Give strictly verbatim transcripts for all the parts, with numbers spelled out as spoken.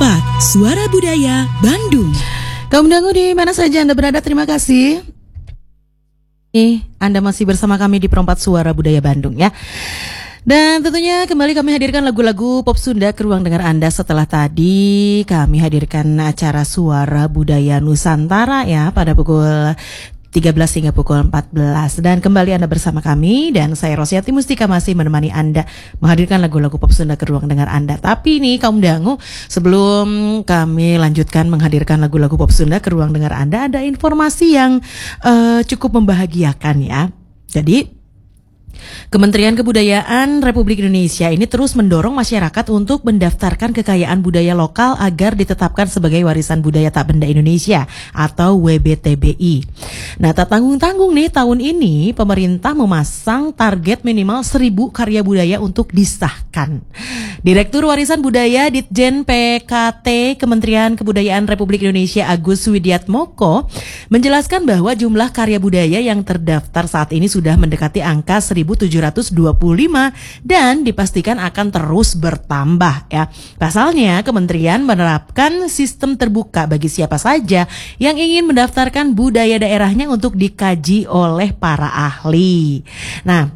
empat Suara Budaya Bandung. Kaum dangu di mana saja Anda berada, terima kasih. Nih, Anda masih bersama kami di Perempat Suara Budaya Bandung ya. Dan tentunya kembali kami hadirkan lagu-lagu pop Sunda ke ruang dengar Anda. Setelah tadi kami hadirkan acara Suara Budaya Nusantara ya pada pukul tiga belas hingga pukul empat belas. Dan kembali Anda bersama kami dan saya Rosyati Mustika masih menemani Anda menghadirkan lagu-lagu pop Sunda ke ruang dengar Anda. Tapi nih kaum dangu, sebelum kami lanjutkan menghadirkan lagu-lagu pop Sunda ke ruang dengar Anda, ada informasi yang uh, cukup membahagiakan ya. Jadi Kementerian Kebudayaan Republik Indonesia ini terus mendorong masyarakat untuk mendaftarkan kekayaan budaya lokal agar ditetapkan sebagai warisan budaya tak benda Indonesia atau W B T B I. Nah, tak tanggung-tanggung nih tahun ini pemerintah memasang target minimal seribu karya budaya untuk disahkan. Direktur Warisan Budaya Ditjen P K T Kementerian Kebudayaan Republik Indonesia Agus Widiatmoko menjelaskan bahwa jumlah karya budaya yang terdaftar saat ini sudah mendekati angka seribu tujuh ratus dua puluh lima dan dipastikan akan terus bertambah ya. Pasalnya kementerian menerapkan sistem terbuka bagi siapa saja yang ingin mendaftarkan budaya daerahnya untuk dikaji oleh para ahli. Nah,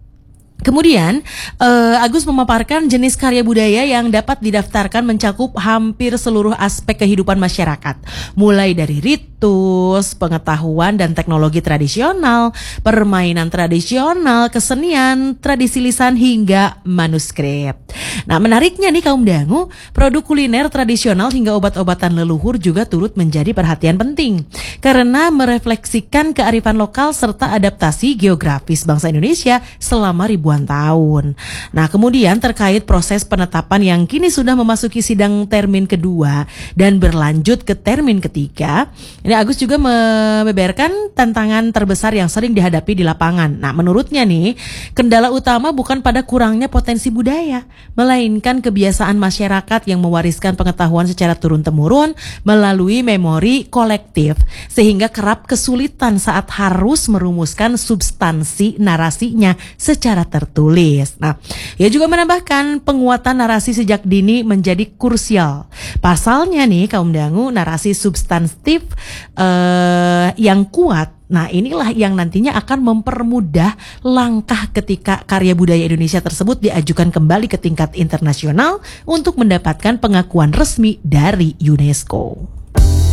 kemudian uh, Agus memaparkan jenis karya budaya yang dapat didaftarkan mencakup hampir seluruh aspek kehidupan masyarakat, mulai dari ritus, pengetahuan dan teknologi tradisional, permainan tradisional, kesenian, tradisi lisan hingga manuskrip. Nah, menariknya nih kaum dangu, produk kuliner tradisional hingga obat-obatan leluhur juga turut menjadi perhatian penting karena merefleksikan kearifan lokal serta adaptasi geografis bangsa Indonesia selama ribuan tahun. Nah, kemudian terkait proses penetapan yang kini sudah memasuki sidang termin kedua dan berlanjut ke termin ketiga, ini Agus juga membeberkan tantangan terbesar yang sering dihadapi di lapangan. Nah, menurutnya nih, kendala utama bukan pada kurangnya potensi budaya, melainkan kebiasaan masyarakat yang mewariskan pengetahuan secara turun-temurun melalui memori kolektif, sehingga kerap kesulitan saat harus merumuskan substansi narasinya secara tertulis. Nah, ia juga menambahkan penguatan narasi sejak dini menjadi krusial. Pasalnya nih kaum dangu, narasi substantif eh, yang kuat, nah inilah yang nantinya akan mempermudah langkah ketika karya budaya Indonesia tersebut diajukan kembali ke tingkat internasional untuk mendapatkan pengakuan resmi dari UNESCO.